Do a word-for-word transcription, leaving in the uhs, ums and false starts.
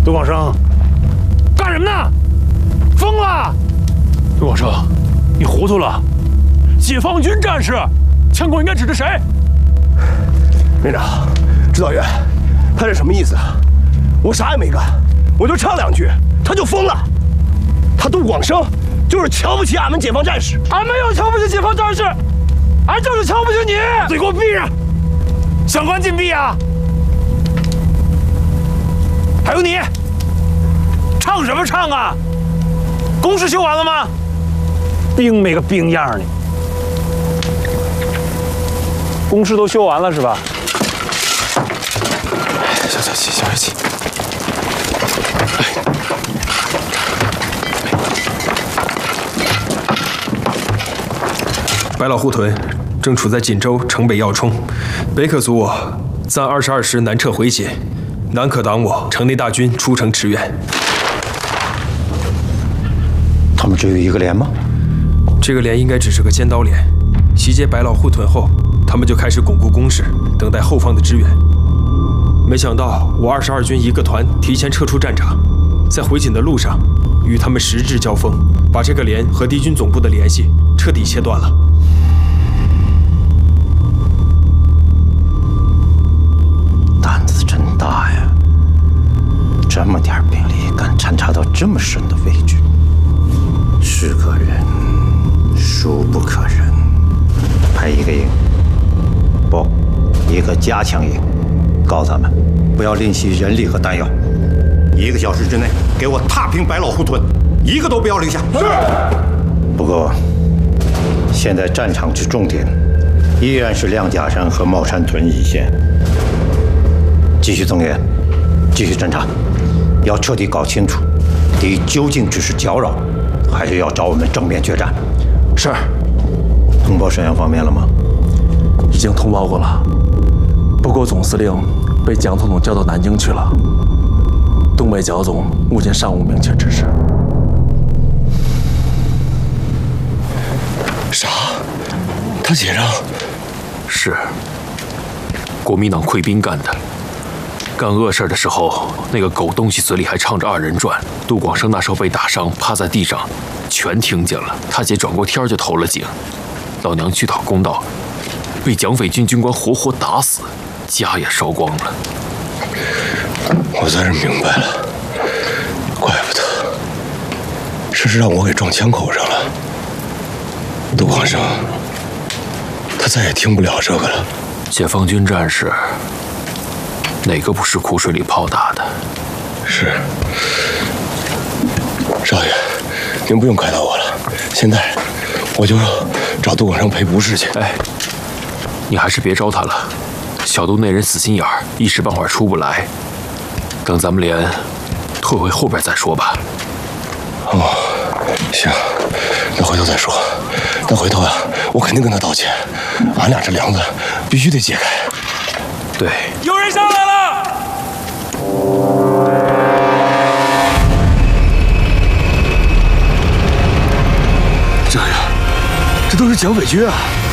杜广生，干什么呢？疯了！杜广生，你糊涂了！解放军战士，枪口应该指着谁？ 连长，指导员，他这什么意思啊？我啥也没干，我就唱两句，他就疯了。他杜广生就是瞧不起俺们解放战士。 俺没有瞧不起解放战士，俺就是瞧不起你！嘴给我闭上！相关禁闭啊！还有你，唱什么唱啊？公事修完了吗？兵没个兵样呢。公事都修完了是吧？ 消消气，消消气。白老护屯正处在锦州城北要冲，北可阻我暂二十二师南撤回血，南可挡我城内大军出城驰援。 他们只有一个连吗？ 这个连应该只是个尖刀连。袭击白老护屯后，他们就开始巩固工事，等待后方的支援。没想到我二十二军一个团提前撤出战场，在回锦的路上与他们实质交锋，把这个连和敌军总部的联系彻底切断了。 胆子真大呀！这么点兵力敢掺插到这么深的畏惧，是可忍，孰不可忍。派一个营，不，一个加强营，告诉他们不要吝惜人力和弹药，一个小时之内给我踏平白老护屯，一个都不要留下。是。不过，现在战场之重点依然是亮甲山和帽山屯一线，继续增援，继续侦查，要彻底搞清楚敌究竟只是搅扰，还是要找我们正面决战。 是。 通报沈阳方面了吗？ 已经通报过了，不过总司令被蒋总统调到南京去了。东北剿总目前尚无明确指示。 啥？他结账？ 是。国民党溃兵干的。干恶事的时候，那个狗东西嘴里还唱着二人转。杜广生那时候被打伤，趴在地上，全听见了。他姐转过天就投了井。老娘去讨公道，被蒋匪军军官活活打死，家也烧光了。 我算是明白了，怪不得，这是让我给撞枪口上了。杜广生，他再也听不了这个了。 解放军战士，哪个不是苦水里泡大的？ 是，少爷，您不用开导我了，现在我就找杜广生赔不是去。 哎，你还是别招他了，小杜那人死心眼儿，一时半会儿出不来。等咱们连退回后边再说吧。 哦，行，那回头再说。那回头啊，我肯定跟他道歉。俺俩这梁子必须得解开。 对， 有人上来了！ 这呀，这都是蒋匪军啊！